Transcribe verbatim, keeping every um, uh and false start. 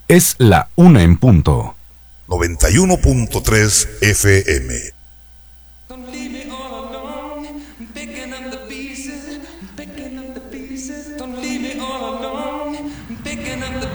Es la una en punto. noventa y uno punto tres F M. Don't leave me all alone. I'm picking up the pieces. I'm picking up the pieces. Don't leave me all alone. I'm picking up the